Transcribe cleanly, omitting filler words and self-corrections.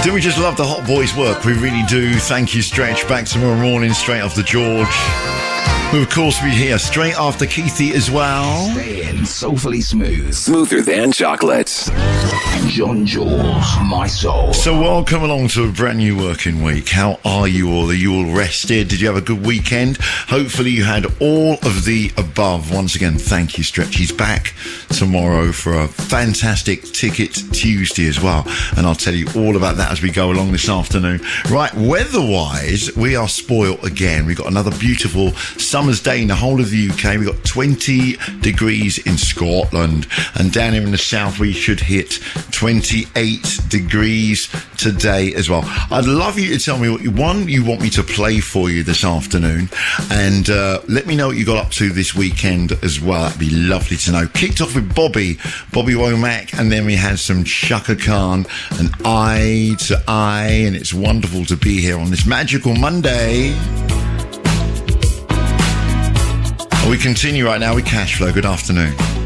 Do we just love the Hot Boys work? We really do. Thank you, Stretch. Back tomorrow morning, straight after George. We'll, of course, be here straight after Keithy as well. Staying soulfully smooth. Smoother than chocolate. John Jules, My Soul. So welcome along to a brand new working week. How are you all? Are you all rested? Did you have a good weekend? Hopefully you had all of the above. Once again, thank you, Stretch. He's back tomorrow for a fantastic Ticket Tuesday as well. And I'll tell you all about that as we go along this afternoon. Right, weather-wise, we are spoilt again. We've got another beautiful summer's day in the whole of the UK. We've got 20 degrees in Scotland. And down here in the south, we should hit 28 degrees today as well. I'd love you to tell me what you want me to play for you this afternoon, and let me know what you got up to this weekend as well. That'd be lovely to know. Kicked off with Bobby Womack, and then we had some Chaka Khan and Eye to Eye, and it's wonderful to be here on this magical Monday. We continue right now with Cashflow. Good afternoon.